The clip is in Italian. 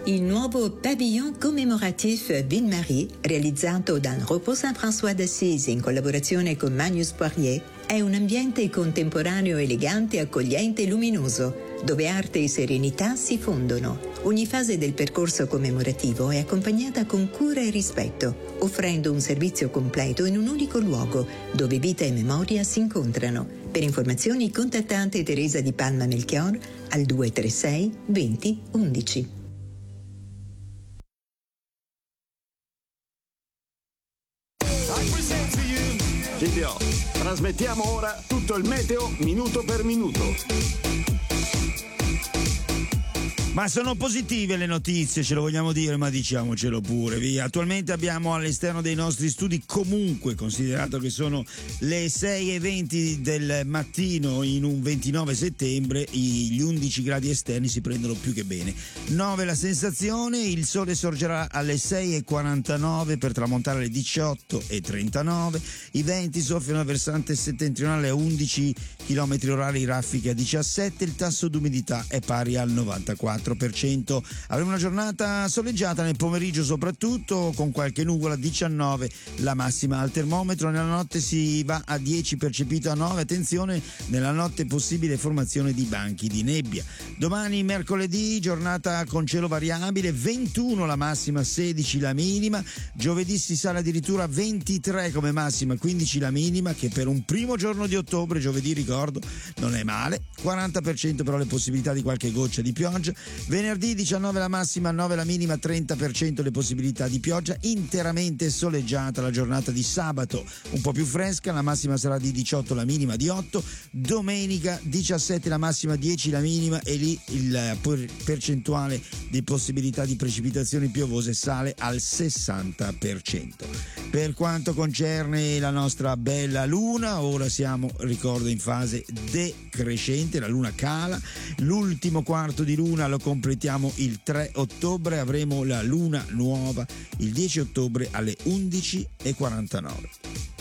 Il nuovo pavillon commemoratif Ville-Marie, realizzato da Repos Saint-François d'Assise in collaborazione con Magnus Poirier, è un ambiente contemporaneo elegante, accogliente e luminoso, dove arte e serenità si fondono. Ogni fase del percorso commemorativo è accompagnata con cura e rispetto, offrendo un servizio completo in un unico luogo, dove vita e memoria si incontrano. Per informazioni contattate Teresa Di Palma Melchior al 236 20 11. Silvio, trasmettiamo ora tutto il meteo minuto per minuto. Ma sono positive le notizie, ce lo vogliamo dire, ma diciamocelo pure, via. Attualmente abbiamo all'esterno dei nostri studi, comunque considerato che sono le 6:20 del mattino in un 29 settembre, gli 11 gradi esterni si prendono più che bene. 9 la sensazione, il sole sorgerà alle 6:49 per tramontare alle 18:39, i venti soffiano a versante settentrionale a 11 km/h, raffiche a 17, il tasso d'umidità è pari al 94%. Avremo una giornata soleggiata nel pomeriggio, soprattutto con qualche nuvola. 19 la massima al termometro. Nella notte si va a 10, percepito a 9. Attenzione, nella notte possibile formazione di banchi di nebbia. Domani mercoledì giornata con cielo variabile, 21 la massima, 16 la minima. Giovedì si sale addirittura a 23 come massima, 15 la minima, che per un primo giorno di ottobre, giovedì ricordo, non è male. 40% però le possibilità di qualche goccia di pioggia. Venerdì 19 la massima, 9 la minima, 30% le possibilità di pioggia. Interamente soleggiata la giornata di sabato, un po' più fresca, la massima sarà di 18, la minima di 8. Domenica 17 la massima, 10 la minima, e lì il percentuale di possibilità di precipitazioni piovose sale al 60%. Per quanto concerne la nostra bella luna, ora siamo, ricordo, in fase decrescente, la luna cala, l'ultimo quarto di luna lo completiamo il 3 ottobre, avremo la luna nuova il 10 ottobre alle 11:49.